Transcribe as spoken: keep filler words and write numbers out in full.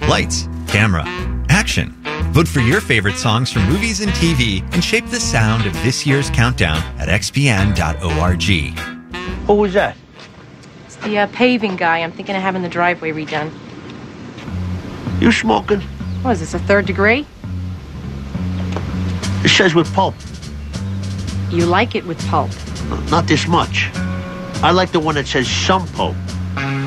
Lights, camera, action. Vote for your favorite songs from movies and T V and shape the sound of this year's countdown at x p n dot org. Who was that? It's the uh, paving guy. I'm thinking of having the driveway redone. You smoking? What is this, a third degree? It says with pulp. You like it with pulp. Not this much. I like the one that says some pulp.